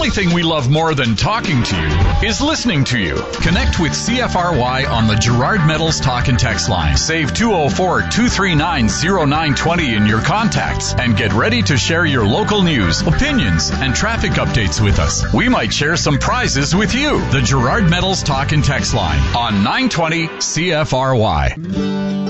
only thing we love more than talking to you is listening to you. Connect with CFRY on the Gerard Metals Talk and Text line. Save 204-239-0920 in your contacts and get ready to share your local news, opinions, and traffic updates with us. We might share some prizes with you. The Gerard Metals Talk and Text line on 920 CFRY.